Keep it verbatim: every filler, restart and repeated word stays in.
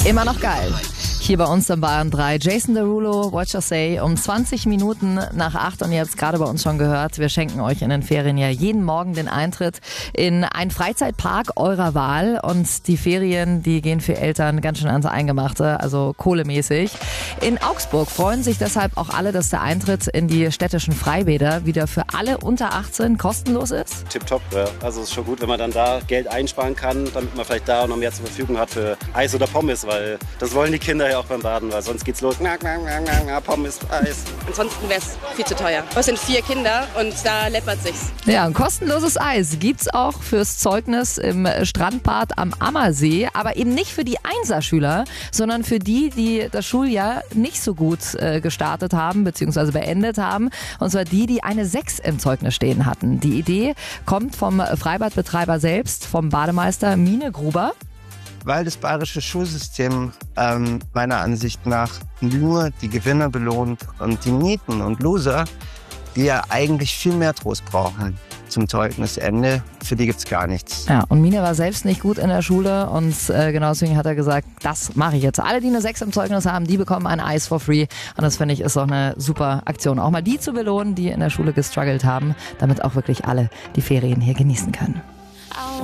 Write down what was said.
Immer noch geil. Hier bei uns in Bayern drei. Jason Derulo, What You Say, um zwanzig Minuten nach acht. Und ihr habt es gerade bei uns schon gehört, wir schenken euch in den Ferien ja jeden Morgen den Eintritt in einen Freizeitpark eurer Wahl. Und die Ferien, die gehen für Eltern ganz schön ans Eingemachte, also kohlemäßig. In Augsburg freuen sich deshalb auch alle, dass der Eintritt in die städtischen Freibäder wieder für alle unter achtzehn kostenlos ist. Tipptopp, ja. Also es ist schon gut, wenn man dann da Geld einsparen kann, damit man vielleicht da noch mehr zur Verfügung hat für Eis oder Pommes, weil das wollen die Kinder ja auch beim Baden, weil sonst geht's los. Na, na, na, na, na, Pommes, Eis. Ansonsten wäre es viel zu teuer. Es sind vier Kinder und da läppert sich's. Ja, ein kostenloses Eis gibt's auch fürs Zeugnis im Strandbad am Ammersee, aber eben nicht für die Einserschüler, sondern für die, die das Schuljahr nicht so gut äh, gestartet haben bzw. beendet haben, und zwar die, die eine sechs im Zeugnis stehen hatten. Die Idee kommt vom Freibadbetreiber selbst, vom Bademeister Mine Gruber. Weil das bayerische Schulsystem ähm, meiner Ansicht nach nur die Gewinner belohnt und die Nieten und Loser, die ja eigentlich viel mehr Trost brauchen zum Zeugnisende, für die gibt's gar nichts. Ja, und Mine war selbst nicht gut in der Schule und äh, genau deswegen hat er gesagt, das mache ich jetzt. Alle, die eine sechs im Zeugnis haben, die bekommen ein Eis for free. Und das finde ich ist auch eine super Aktion. Auch mal die zu belohnen, die in der Schule gestruggelt haben, damit auch wirklich alle die Ferien hier genießen können.